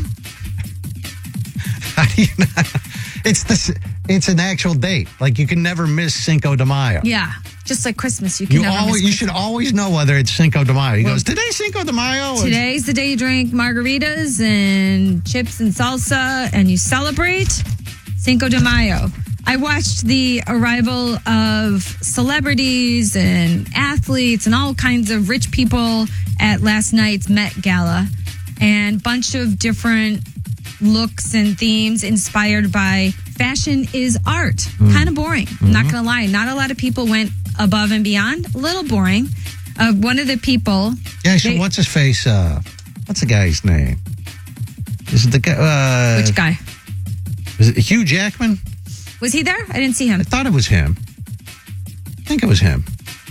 How do you not? It's this. It's an actual date. Like you can never miss Cinco de Mayo. Yeah, just like Christmas. You can You never always. miss You should always know whether it's Cinco de Mayo. He Well, goes, "Today Cinco de Mayo." Today's the day you drink margaritas and chips and salsa and you celebrate Cinco de Mayo. I watched the arrival of celebrities and athletes and all kinds of rich people at last night's Met Gala, and bunch of different looks and themes inspired by fashion is art. Mm. Kind of boring. I'm not going to lie. Not a lot of people went above and beyond. A little boring. Uh, one of the people. Yeah. So they- what's his face? Uh, what's the guy's name? Is it the guy? Uh, Which guy? Is it Hugh Jackman? Was he there? I didn't see him. I thought it was him. I think it was him.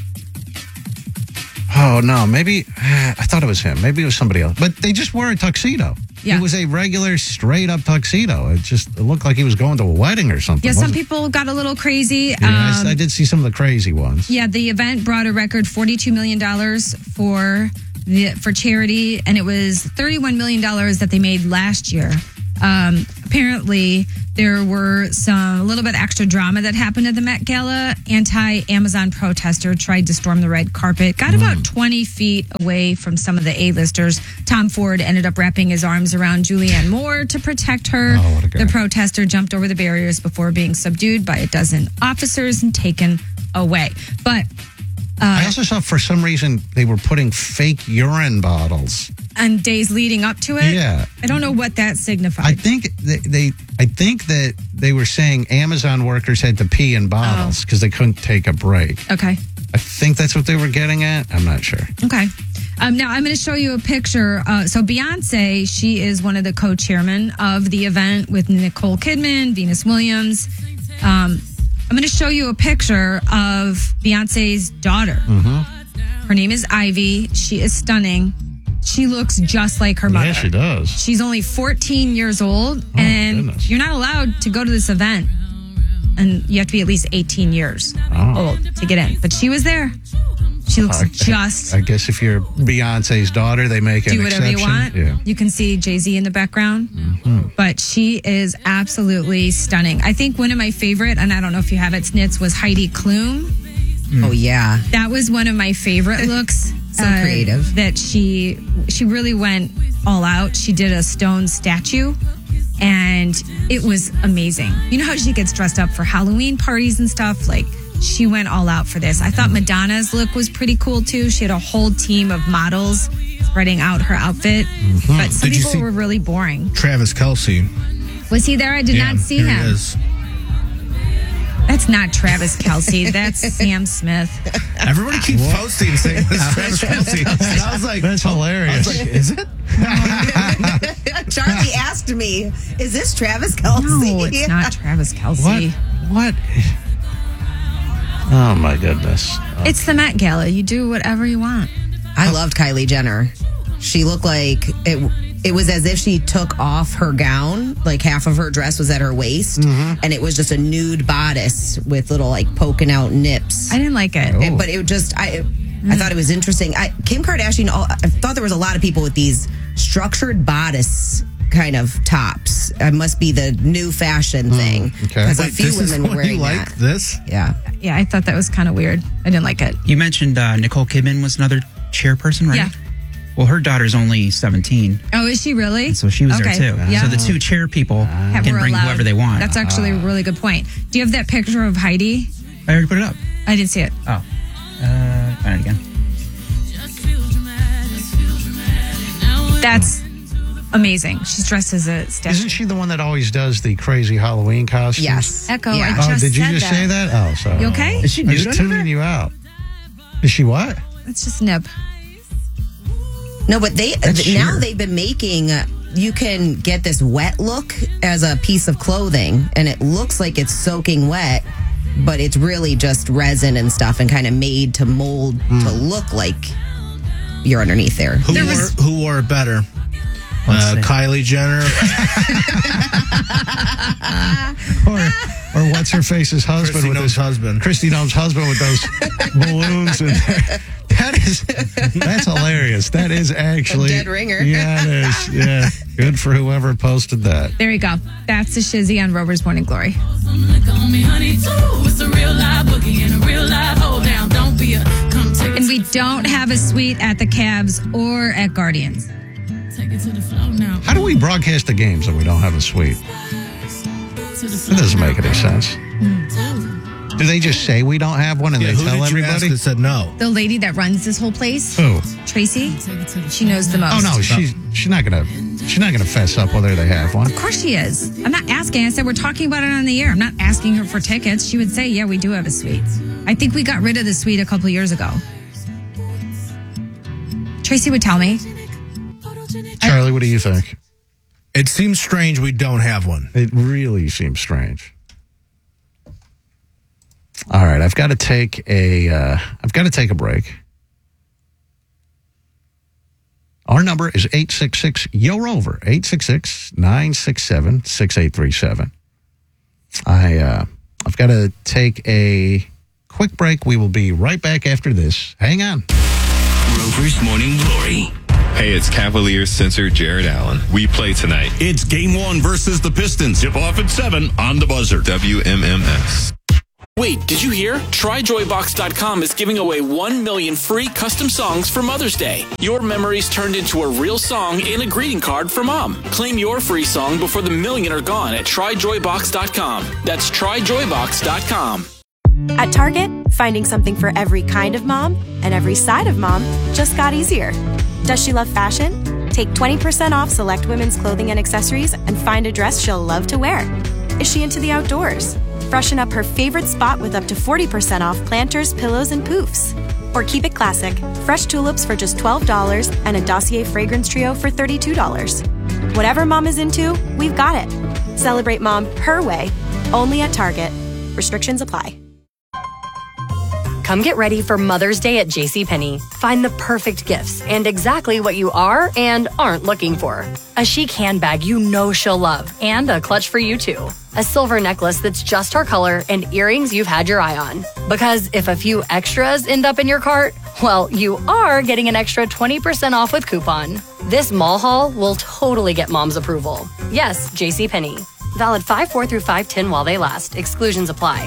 Oh no, maybe I thought it was him. Maybe it was somebody else. But they just wore a tuxedo. Yeah. It was a regular, straight up tuxedo. It just it looked like he was going to a wedding or something. Yeah, some wasn't it? people got a little crazy. Yeah, I s- Um, I did see some of the crazy ones. Yeah, the event brought a record forty-two million dollars for the for charity, and it was thirty-one million dollars that they made last year. Um, apparently, there were some a little bit extra drama that happened at the Met Gala. Anti-Amazon protester tried to storm the red carpet, got about twenty feet away from some of the A-listers. Tom Ford ended up wrapping his arms around Julianne Moore to protect her. Oh, what a guy. The protester jumped over the barriers before being subdued by a dozen officers and taken away. But I also saw for some reason they were putting fake urine bottles. on days leading up to it, Yeah. I don't know what that signified. I think they, they I think that they were saying Amazon workers had to pee in bottles because they couldn't take a break. Okay. I think that's what they were getting at. I'm not sure. Okay. Um, now I'm going to show you a picture. Uh, so Beyonce, she is one of the co-chairmen of the event with Nicole Kidman, Venus Williams. Um, I'm going to show you a picture of Beyonce's daughter. Mm-hmm. Her name is Ivy. She is stunning. She looks just like her mother. Yeah, she does. She's only fourteen years old, Oh, and goodness. you're not allowed to go to this event. And you have to be at least eighteen years Oh. old to get in. But she was there. She looks I- just I guess if you're Beyonce's daughter, they make an do whatever exception. you want. Yeah. You can see Jay-Z in the background. Mhm. But she is absolutely stunning. I think one of my favorite, and I don't know if you have it, Snits, was Heidi Klum. Oh, yeah. That was one of my favorite looks. So creative. That she she really went all out. She did a stone statue, and it was amazing. You know how she gets dressed up for Halloween parties and stuff? Like, she went all out for this. I thought Madonna's look was pretty cool, too. She had a whole team of models spreading out her outfit. But some Did you people see- were really boring. Travis Kelce. Was he there? I did Yeah, not see here he him. is. That's not Travis Kelce. That's Sam Smith. Everybody keeps posting saying it's Travis Kelce. And I was like, That's hilarious. I was like, is it? Charlie asked me, is this Travis Kelce? No, it's not Travis Kelce. What? What? Oh, my goodness. It's the Met Gala. You do whatever you want. I loved Kylie Jenner. She looked like it. It was as if she took off her gown, like half of her dress was at her waist, Mm-hmm. and it was just a nude bodice with little like poking out nips. I didn't like it. And- but it just I. I thought it was interesting. I, Kim Kardashian, I thought there was a lot of people with these structured bodice kind of tops. It must be the new fashion thing. okay. Because a Wait, few this is women what were wearing you like that. this? Yeah. Yeah, I thought that was kind of weird. I didn't like it. You mentioned uh, Nicole Kidman was another chairperson, right? Yeah. Well, her daughter's only seventeen, Oh, is she really? so she was okay. there too. Yeah. So the two chair people Have can her bring allowed. whoever they want. That's actually a really good point. Do you have that picture of Heidi? I already put it up. I didn't see it. Oh, uh, find it again. That's amazing. She's dressed as a statue. Isn't she the one that always does the crazy Halloween costumes? Yes. Echo, Yeah. I Oh, just did you said just that. say that? Oh, sorry. You okay? Is she I'm nude just under tuning there? you out. Is she what? It's just nip. No, but they That's th- now sheer. they've been making. Uh, you can get this wet look as a piece of clothing, and it looks like it's soaking wet, but it's really just resin and stuff, and kind of made to mold to look like you're underneath there. Who There wore, was- who wore it better? Let's Uh, see. Kylie Jenner. Or, or what's her face's husband Christy with Noem's his husband. Christy Noem's husband with those balloons in there. That is that's hilarious. That is actually dead ringer. Yeah, it is. Yeah, good for whoever posted that. There you go. That's the Shizzy on Rover's Morning Glory. And we don't have a suite at the Cavs or at Guardians. How do we broadcast the games if we don't have a suite? That doesn't make any sense. Do they just say we don't have one and Yeah, they who tell did you ask everybody? that said no? The lady that runs this whole place, Who? Tracy, she knows the most. Oh no, she's she's not gonna she's not gonna fess up whether they have one. Of course she is. I'm not asking. I said we're talking about it on the air. I'm not asking her for tickets. She would say, yeah, we do have a suite. I think we got rid of the suite a couple years ago. Tracy would tell me. Charlie, what do you think? It seems strange we don't have one. It really seems strange. All right, I've got to take a uh, I've got to take a break. Our number is eight six six Y O ROVER, eight six six, nine six seven, six eight three seven. I uh, I've got to take a quick break. We will be right back after this. Hang on. Rover's Morning Glory. Hey, it's Cavaliers censor Jared Allen. We play tonight. It's Game One versus the Pistons. Tip off at seven on the buzzer. W M M S. Wait, did you hear? Try Joy Box dot com is giving away one million free custom songs for Mother's Day. Your memories turned into a real song and a greeting card for Mom. Claim your free song before the million are gone at Try Joy Box dot com. That's Try Joy Box dot com. At Target, finding something for every kind of mom and every side of mom just got easier. Does she love fashion? Take twenty percent off select women's clothing and accessories and find a dress she'll love to wear. Is she into the outdoors? Freshen up her favorite spot with up to forty percent off planters, pillows, and poofs. Or keep it classic, fresh tulips for just twelve dollars and a Dossier fragrance trio for thirty-two dollars. Whatever mom is into, we've got it. Celebrate mom her way, only at Target. Restrictions apply. Come get ready for Mother's Day at JCPenney. Find the perfect gifts and exactly what you are and aren't looking for. A chic handbag you know she'll love and a clutch for you too. A silver necklace that's just her color and earrings you've had your eye on. Because if a few extras end up in your cart, well, you are getting an extra twenty percent off with coupon. This mall haul will totally get mom's approval. Yes, JCPenney. Valid five four through five ten while they last. Exclusions apply.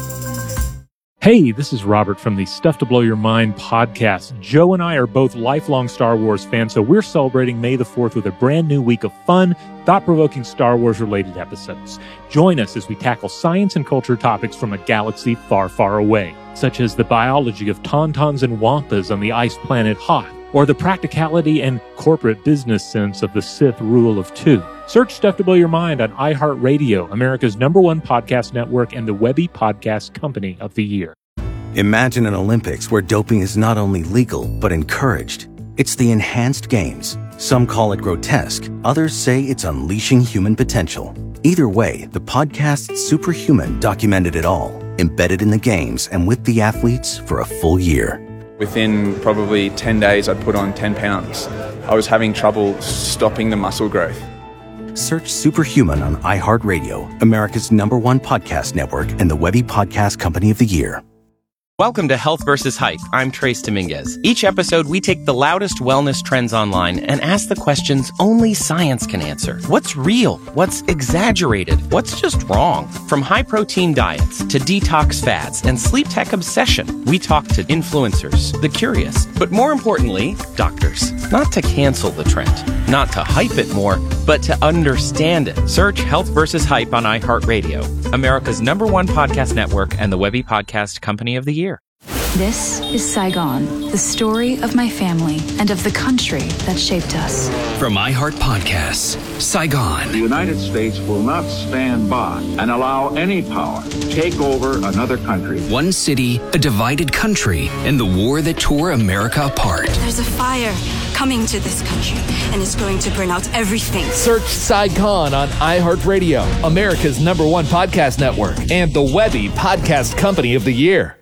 Hey, this is Robert from the Stuff to Blow Your Mind podcast. Joe and I are both lifelong Star Wars fans, so we're celebrating May the fourth with a brand new week of fun, thought-provoking Star Wars-related episodes. Join us as we tackle science and culture topics from a galaxy far, far away, such as the biology of tauntauns and wampas on the ice planet Hoth, or the practicality and corporate business sense of the Sith rule of two. Search Stuff to Blow Your Mind on iHeartRadio, America's number one podcast network and the Webby Podcast Company of the Year. Imagine an Olympics where doping is not only legal, but encouraged. It's the Enhanced Games. Some call it grotesque. Others say it's unleashing human potential. Either way, the podcast Superhuman documented it all, embedded in the games and with the athletes for a full year. Within probably ten days, I'd put on ten pounds. I was having trouble stopping the muscle growth. Search Superhuman on iHeartRadio, America's number one podcast network and the Webby Podcast Company of the Year. Welcome to Health versus. Hype. I'm Trace Dominguez. Each episode, we take the loudest wellness trends online and ask the questions only science can answer. What's real? What's exaggerated? What's just wrong? From high-protein diets to detox fads and sleep tech obsession, we talk to influencers, the curious, but more importantly, doctors. Not to cancel the trend, not to hype it more, but to understand it. Search Health versus. Hype on iHeartRadio, America's number one podcast network and the Webby Podcast Company of the Year. This is Saigon, the story of my family and of the country that shaped us. From iHeart Podcasts, Saigon. The United States will not stand by and allow any power to take over another country. One city, a divided country, and the war that tore America apart. There's a fire coming to this country, and it's going to burn out everything. Search Saigon on iHeartRadio, America's number one podcast network, and the Webby Podcast Company of the Year.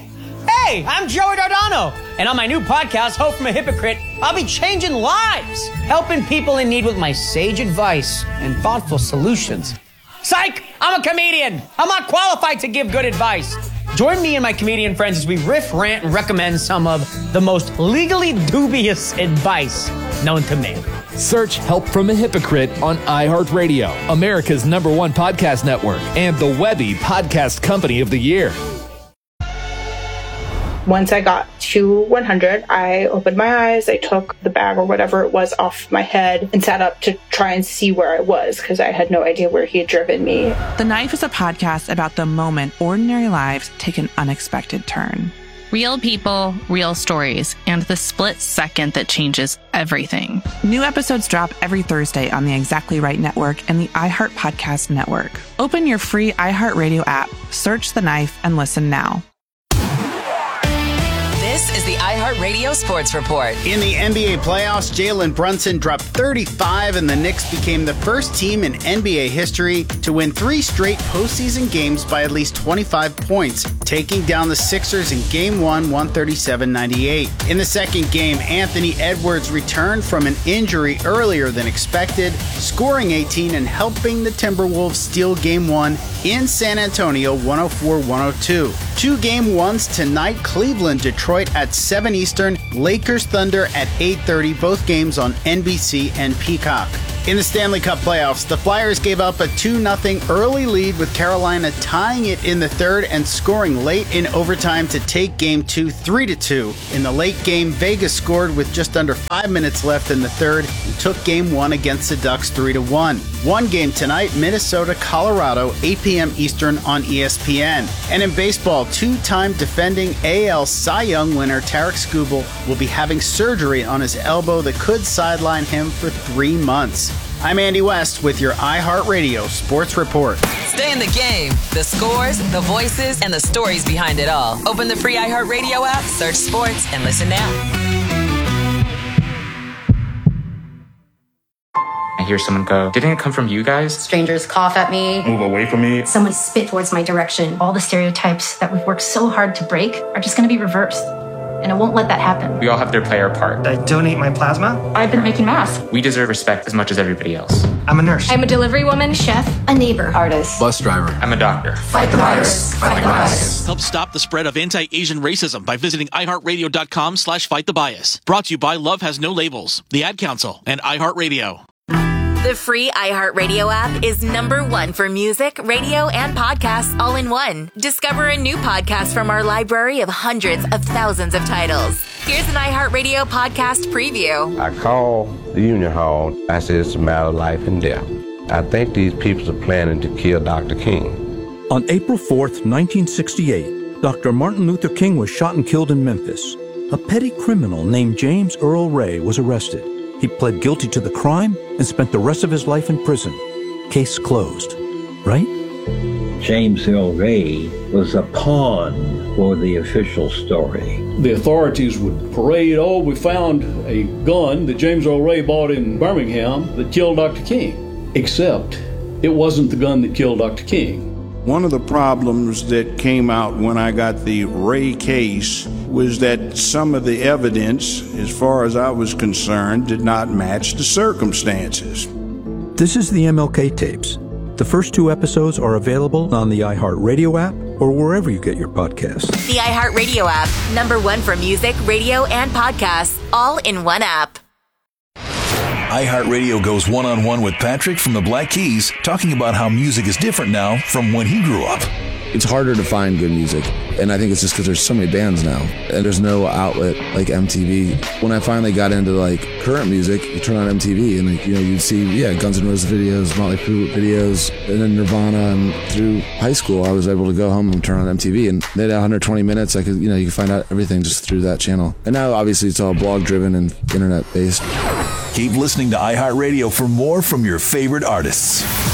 Hey, I'm Joey Dardano, and on my new podcast, Hope from a Hypocrite, I'll be changing lives, helping people in need with my sage advice and thoughtful solutions. Psych! I'm a comedian. I'm not qualified to give good advice. Join me and my comedian friends as we riff, rant, and recommend some of the most legally dubious advice known to man. Search Help from a Hypocrite on iHeartRadio, America's number one podcast network, and the Webby Podcast Company of the Year. Once I got to one hundred, I opened my eyes, I took the bag or whatever it was off my head and sat up to try and see where I was because I had no idea where he had driven me. The Knife is a podcast about the moment ordinary lives take an unexpected turn. Real people, real stories, and the split second that changes everything. New episodes drop every Thursday on the Exactly Right Network and the iHeart Podcast Network. Open your free iHeartRadio app, search The Knife, and listen now. This is the iHeartRadio Sports Report. In the N B A playoffs, Jalen Brunson dropped thirty-five, and the Knicks became the first team in N B A history to win three straight postseason games by at least twenty-five points, taking down the Sixers in Game one, one thirty-seven ninety-eight. In the second game, Anthony Edwards returned from an injury earlier than expected, scoring eighteen and helping the Timberwolves steal Game one in San Antonio, one oh four one oh two. Two Game ones tonight, Cleveland, Detroit at seven Eastern, Lakers Thunder at eight thirty, both games on N B C and Peacock. In the Stanley Cup playoffs, the Flyers gave up a two nothing early lead with Carolina tying it in the third and scoring late in overtime to take Game two three to two. In the late game, Vegas scored with just under five minutes left in the third and took Game one against the Ducks three to one. One game tonight, Minnesota, Colorado, eight p.m. Eastern on E S P N. And in baseball, two-time defending A L Cy Young winner Tarek Skubal will be having surgery on his elbow that could sideline him for three months. I'm Andy West with your iHeartRadio Sports Report. Stay in the game. The scores, the voices, and the stories behind it all. Open the free iHeartRadio app, search sports, and listen now. I hear someone go, didn't it come from you guys? Strangers cough at me. Move away from me. Someone spit towards my direction. All the stereotypes that we've worked so hard to break are just going to be reversed. And I won't let that happen. We all have to play our part. I donate my plasma. I've been making masks. We deserve respect as much as everybody else. I'm a nurse. I'm a delivery woman, chef, a neighbor, artist, Bus driver. I'm a doctor. Fight the virus. Fight the bias. Help stop the spread of anti-Asian racism by visiting iHeartRadio.com slash fight the bias. Brought to you by Love Has No Labels, the Ad Council, and iHeartRadio. The free iHeartRadio app is number one for music, radio, and podcasts all in one. Discover a new podcast from our library of hundreds of thousands of titles. Here's an iHeartRadio podcast preview. I called the Union Hall. I said it's a matter of life and death. I think these people are planning to kill Doctor King. On April fourth, nineteen sixty-eight, Doctor Martin Luther King was shot and killed in Memphis. A petty criminal named James Earl Ray was arrested. He pled guilty to the crime and spent the rest of his life in prison. Case closed. Right? James Earl Ray was a pawn for the official story. The authorities would parade, oh, we found a gun that James Earl Ray bought in Birmingham that killed Doctor King. Except it wasn't the gun that killed Doctor King. One of the problems that came out when I got the Ray case was that some of the evidence, as far as I was concerned, did not match the circumstances. This is the M L K tapes. The first two episodes are available on the iHeartRadio app or wherever you get your podcasts. The iHeartRadio app, number one for music, radio, and podcasts, all in one app. iHeartRadio goes one-on-one with Patrick from the Black Keys, talking about how music is different now from when he grew up. It's harder to find good music, and I think it's just because there's so many bands now, and there's no outlet like M T V. When I finally got into like current music, you turn on M T V, and like you know you'd see yeah Guns N' Roses videos, Motley Crue videos, and then Nirvana. And through high school, I was able to go home and turn on M T V, and they had one hundred twenty minutes. I could you know you could find out everything just through that channel. And now obviously it's all blog driven and internet based. Keep listening to iHeartRadio for more from your favorite artists.